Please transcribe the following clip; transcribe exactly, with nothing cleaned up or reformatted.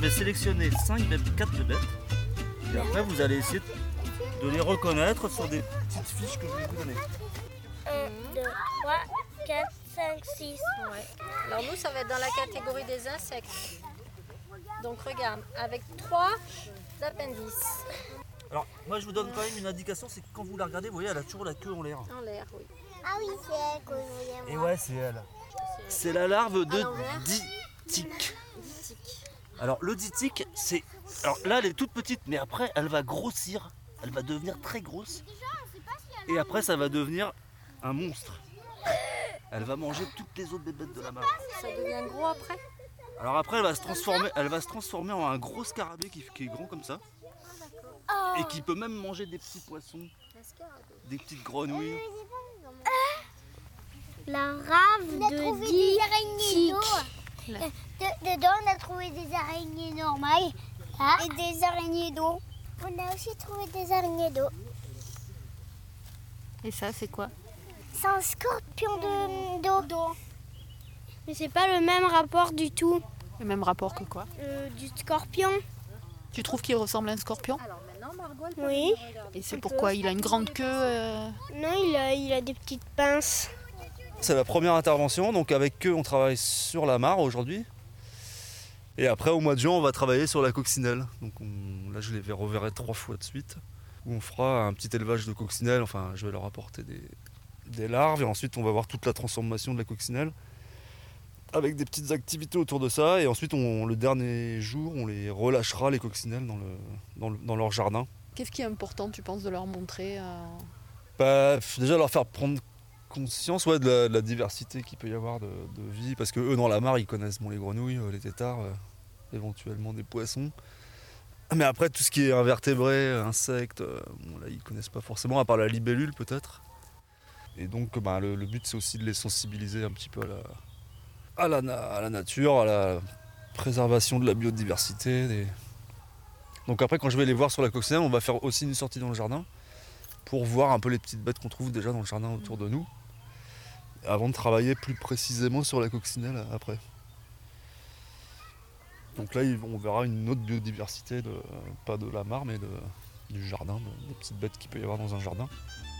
vais sélectionner cinq bébés, quatre bébêtes. Et après, vous allez essayer de les reconnaître sur des petites fiches que je vais vous donner. un, deux, trois, quatre, cinq, six. Ouais. Alors nous, ça va être dans la catégorie des insectes. Donc regarde, avec trois appendices. Alors, moi je vous donne quand même une indication, c'est que quand vous la regardez, vous voyez, elle a toujours la queue en l'air. En l'air, oui. Ah oui, c'est elle que je voulais Et voir. ouais, c'est elle. C'est la larve de À l'envers. ditique. Ditique. Alors, le ditique, c'est. Alors là, elle est toute petite, mais après, elle va grossir. Elle va devenir très grosse. Et après, ça va devenir un monstre. Elle va manger toutes les autres bébêtes de la mare. Ça devient gros après. Alors après, elle va se transformer, elle va se transformer en un gros scarabée qui, qui est grand comme ça. Et qui peut même manger des petits poissons, des petites grenouilles. La rave On a de trouvé des araignées ditique. d'eau. De- dedans, on a trouvé des araignées normales Ah. et des araignées d'eau. On a aussi trouvé des araignées d'eau. Et ça, c'est quoi? C'est un scorpion de- d'eau. Mais c'est pas le même rapport du tout Le même rapport que quoi? euh, du scorpion. Tu trouves qu'il ressemble à un scorpion? Alors maintenant, Margot, elle peut Oui. venir regarder. Et c'est pourquoi? Il a une grande queue euh, Non, il a, il a des petites pinces. C'est la première intervention, donc avec eux on travaille sur la mare aujourd'hui. Et après au mois de juin on va travailler sur la coccinelle. Donc on- là je les reverrai trois fois de suite. Où on fera un petit élevage de coccinelle, enfin je vais leur apporter des, des larves et ensuite on va voir toute la transformation de la coccinelle. Avec des petites activités autour de ça et ensuite on, le dernier jour on les relâchera les coccinelles dans, le, dans, le- dans leur jardin. Qu'est-ce qui est important, tu penses, de leur montrer euh, Bah, f- déjà leur faire prendre conscience ouais, de, la, de la diversité qu'il peut y avoir de, de vie, parce que eux dans la mare ils connaissent bon, les grenouilles, euh, les têtards, euh, éventuellement des poissons. Mais après tout ce qui est invertébrés, insectes, euh, bon, là ils connaissent pas forcément, à part la libellule peut-être. Et donc bah, le, le but c'est aussi de les sensibiliser un petit peu à la, à la, na- à la nature, à la préservation de la biodiversité. Des... Donc après quand je vais les voir sur la coccinelle, on va faire aussi une sortie dans le jardin pour voir un peu les petites bêtes qu'on trouve déjà dans le jardin autour de nous, avant de travailler plus précisément sur la coccinelle après. Donc là, on verra une autre biodiversité, de, pas de la mare, mais de, du jardin, de- des petites bêtes qu'il peut y avoir dans un jardin.